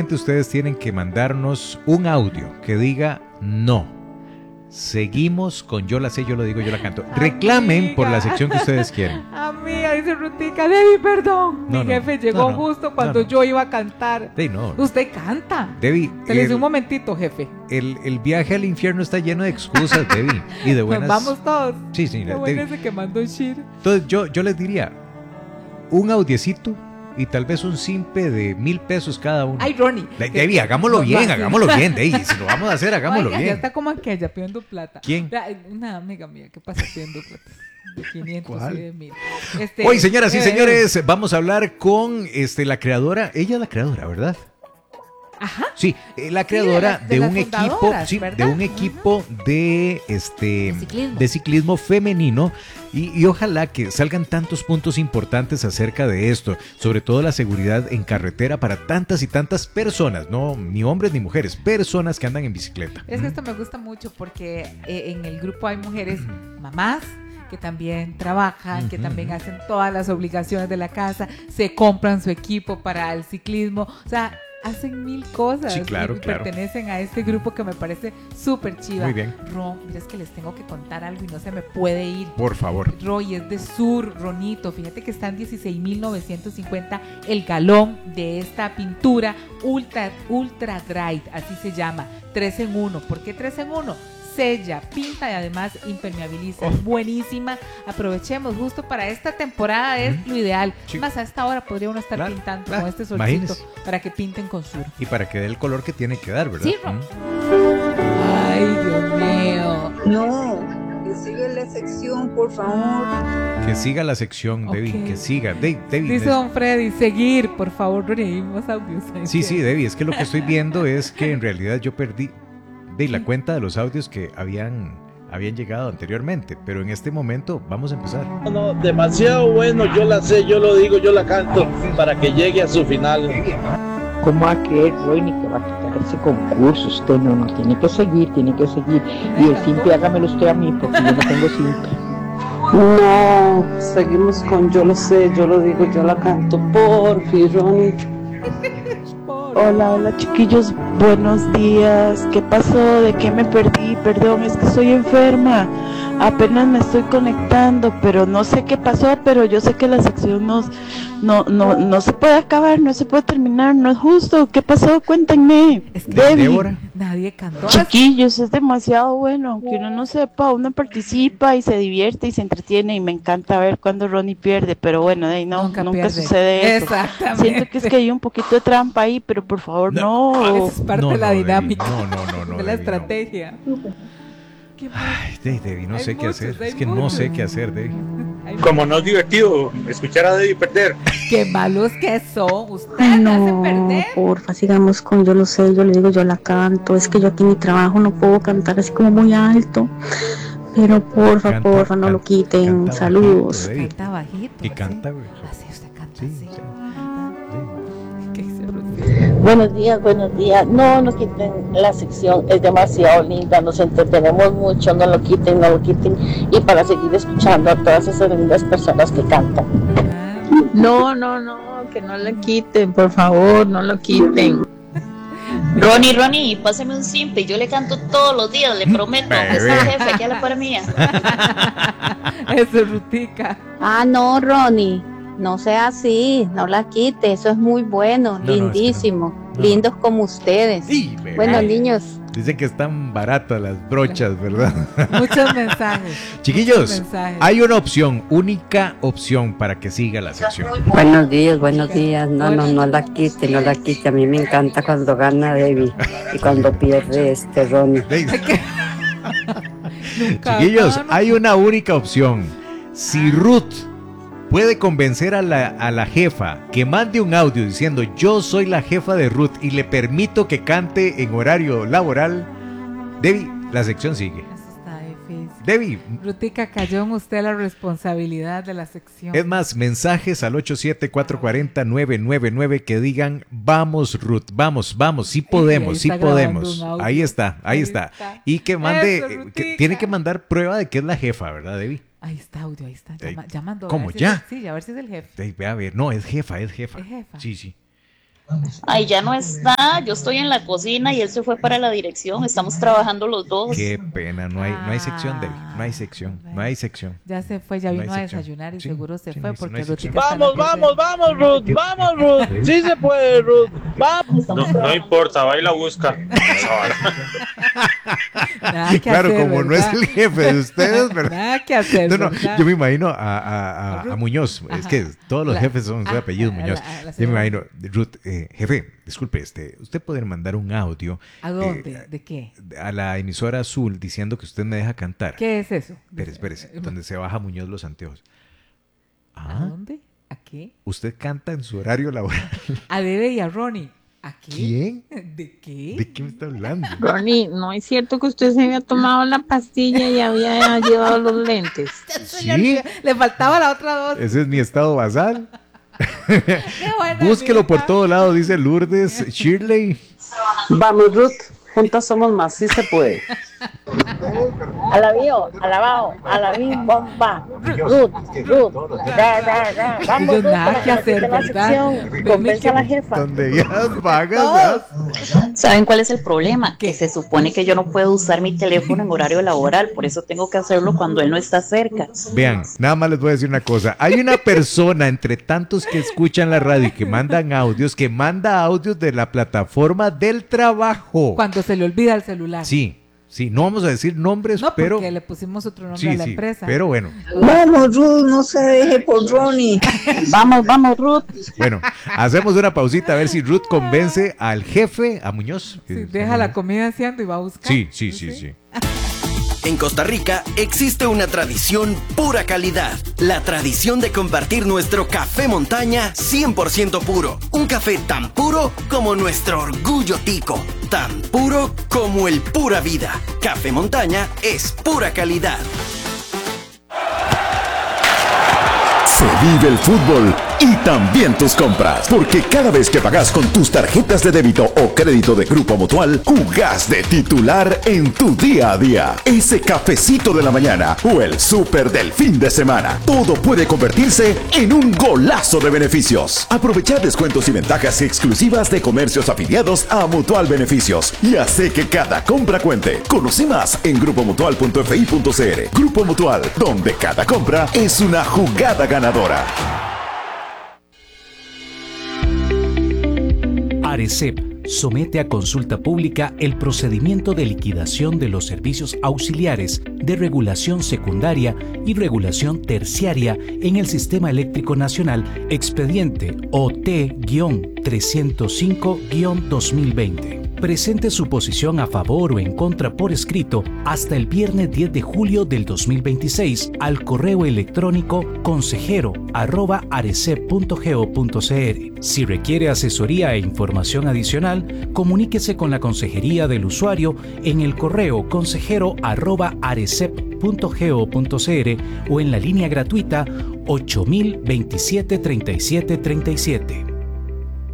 Ustedes tienen que mandarnos un audio que diga no. Seguimos con Yo la sé, yo lo digo, yo la canto. Reclamen por la sección que ustedes quieren. Amiga, dice Rutica, Debbie, perdón. No, Mi jefe llegó justo cuando yo iba a cantar. No. Usted canta. Debbie, se le dice un momentito, jefe. El viaje al infierno está lleno de excusas, Debbie. Y de buenas. Nos vamos todos. Sí, sí. Lo bueno es que mandó Shir. Entonces yo les diría un audiecito y tal vez un simpe de $1,000 cada uno. Ay, Ronnie. Debbie, hagámoslo bien, Debbie. Si lo vamos a hacer, hagámoslo bien. Ya está como aquella pidiendo plata. ¿Quién? Una amiga mía, ¿qué pasa pidiendo plata? De 500 ¿Cuál? y de 1,000. Hoy, señoras y señores, vamos a hablar con la creadora. Ella es la creadora, ¿verdad? Ajá. Sí, la creadora de un equipo, de ciclismo femenino y ojalá que salgan tantos puntos importantes acerca de esto, sobre todo la seguridad en carretera para tantas y tantas personas, no ni hombres ni mujeres, personas que andan en bicicleta. Es que esto me gusta mucho porque en el grupo hay mujeres mamás que también trabajan, que también hacen todas las obligaciones de la casa, se compran su equipo para el ciclismo, o sea, hacen 1,000 cosas. Sí, claro, y pertenecen a este grupo que me parece súper chiva. Muy bien. Ron, mira, es que les tengo que contar algo y no se me puede ir. Por favor. Roy es de Sur, Ronito. Fíjate que está en 16,950 el galón de esta pintura Ultra Dry, así se llama. 3 en 1. ¿Por qué 3 en 1? Sella, pinta y además impermeabiliza. Es buenísima. Aprovechemos, justo para esta temporada es lo ideal. Sí. Más a esta hora podría uno estar pintando con este solcito. Imagínese. Para que pinten con Sur. Y para que dé el color que tiene que dar, ¿verdad? Sí, Ay, Dios mío. No, que siga la sección, por favor. Que siga la sección, Okay. Debbie, que siga. Debbie, Dice don Freddy, seguir, por favor, reímos audios. Sí, Debbie, es que lo que estoy viendo es que en realidad yo perdí la cuenta de los audios que habían llegado anteriormente, pero en este momento vamos a empezar. No, demasiado bueno, yo la sé, yo lo digo, yo la canto para que llegue a su final. ¿Cómo va a creer, Roy, que va a quitar ese concurso? Usted no, tiene que seguir. Y el simple hágamelo usted a mí, porque yo no tengo simple. No, seguimos con Yo lo sé, yo lo digo, yo la canto. Por fin, Ronnie. Hola, chiquillos, buenos días. ¿Qué pasó? ¿De qué me perdí? Perdón, es que estoy enferma. Apenas me estoy conectando, pero no sé qué pasó, pero yo sé que la sección no se puede acabar, no se puede terminar, no es justo. ¿Qué pasó? Cuéntenme. Es que Débora. Nadie cantó. Chiquillos, es demasiado bueno, aunque uno no sepa, uno participa y se divierte y se entretiene y me encanta ver cuando Ronnie pierde, pero bueno, nunca sucede eso. Exactamente. Siento que es que hay un poquito de trampa ahí, pero por favor, no. Eso es parte de la dinámica. No, de la estrategia. Ay, Debbie, no sé qué hacer. Es que no sé qué hacer, Debbie. Como no es divertido escuchar a Debbie perder. Qué malos que son. Ustedes me hacen perder. Porfa, sigamos con Yo lo sé, yo le digo, yo la canto. Es que yo aquí en mi trabajo no puedo cantar así como muy alto. Pero porfa, no lo quiten. Canta saludos. Bajito, Canta bajito. y canta, güey. Así usted canta Sí, así. sí. ¿Qué dice Buenos días. No quiten la sección, es demasiado linda, nos entretenemos mucho, no lo quiten. Y para seguir escuchando a todas esas lindas personas que cantan. No, que no la quiten, por favor, no lo quiten. Ronnie, pásame un simple, yo le canto todos los días, le prometo, es el jefe, aquí a la par mía. Eso es Rutica. No, Ronnie, no sea así, no la quite, eso es muy bueno, No, lindísimo, no. lindos como ustedes. Sí, bebé. Bueno, niños. Dicen que están baratas las brochas, ¿verdad? Muchos mensajes. Chiquillos, muchos mensajes. hay una única opción para que siga la sección. Buenos días. No la quite. A mí me encanta cuando gana Debbie y cuando pierde Ronnie. Chiquillos, hay una única opción. Si Ruth puede convencer a la jefa que mande un audio diciendo yo soy la jefa de Ruth y le permito que cante en horario laboral, Debbie, la sección sigue. Eso está difícil. Debbie. Rutica, cayó en usted la responsabilidad de la sección. Es más, mensajes al 874-440-999 que digan vamos Ruth, vamos, sí podemos. Ahí está. Y que mande, Eso, tiene que mandar prueba de que es la jefa, ¿verdad, Debbie? Ahí está audio, ahí está. Ya mandó. ¿Cómo? A ver si ¿Ya? Sí, a ver si es el jefe. A ver, no, es jefa. ¿Es jefa? Sí. Ay, ya no está. Yo estoy en la cocina y él se fue para la dirección. Estamos trabajando los dos. Qué pena, no hay sección, Debbie. No hay sección. Ya se fue, ya No vino hay a sección. desayunar y Sí, seguro se sí, fue no porque hay Ruth sección. está en la Vamos, Ruth. Sí se puede, Ruth. Vamos. No importa, va y la busca. Nada que Claro, hacer, como no es ¿verdad? el jefe de ustedes, ¿verdad? Nada que hacer, No, ¿verdad? yo me imagino a Muñoz. Es que todos los jefes son su apellido Muñoz. Yo me imagino, Ruth, jefe, disculpe, usted puede mandar un audio. ¿A dónde? ¿De qué? A la emisora Azul diciendo que usted me deja cantar. ¿Qué es eso? Espérese, donde se baja Muñoz los anteojos. ¿A dónde? ¿A qué? Usted canta en su horario laboral. A Debe y a Ronnie. ¿A qué? ¿Quién? ¿De qué? ¿De qué me está hablando? Ronnie, ¿no es cierto que usted se había tomado la pastilla y había llevado los lentes? Sí. Le faltaba la otra dos. Ese es mi estado basal. Qué buena Búsquelo por amiga. todo lado, dice Lourdes Shirley. Vamos, Ruth, juntas somos más, sí se puede. Alabío, alabao, alabí, bomba. Ruth. Vamos, Yo Ruth, nada para que hacer, nos quite la ¿verdad? sección. Convence a la jefa. Donde ya vagas. ¿Saben cuál es el problema? Que se supone que yo no puedo usar mi teléfono en horario laboral, por eso tengo que hacerlo cuando él no está cerca. Vean, nada más les voy a decir una cosa. Hay una persona entre tantos que escuchan la radio y que mandan audios, que manda audios de la plataforma del trabajo. Cuando se le olvida el celular. Sí, no vamos a decir nombres, No, pero... porque le pusimos otro nombre Sí, a la sí, empresa. pero bueno. Vamos, Ruth, no se deje por Ronnie. Vamos, Ruth. Bueno, hacemos una pausita a ver si Ruth convence al jefe, a Muñoz. Sí, deja la comida haciendo y va a buscar. Sí. En Costa Rica existe una tradición pura calidad. La tradición de compartir nuestro café montaña 100% puro. Un café tan puro como nuestro orgullo tico. Tan puro como el pura vida. Café montaña es pura calidad. Se vive el fútbol y también tus compras, porque cada vez que pagas con tus tarjetas de débito o crédito de Grupo Mutual, jugás de titular en tu día a día. Ese cafecito de la mañana o el súper del fin de semana, todo puede convertirse en un golazo de beneficios. Aprovecha descuentos y ventajas exclusivas de comercios afiliados a Mutual Beneficios y hace que cada compra cuente. Conoce más en grupomutual.fi.cr. Grupo Mutual, donde cada compra es una jugada ganadora. Arecep somete a consulta pública el procedimiento de liquidación de los servicios auxiliares de regulación secundaria y regulación terciaria en el Sistema Eléctrico Nacional, expediente OT-305-2020. Presente su posición a favor o en contra por escrito hasta el viernes 10 de julio del 2026 al correo electrónico consejero@arecep.go.cr. Si requiere asesoría e información adicional, comuníquese con la consejería del usuario en el correo consejero@arecep.go.cr o en la línea gratuita 8027 3737.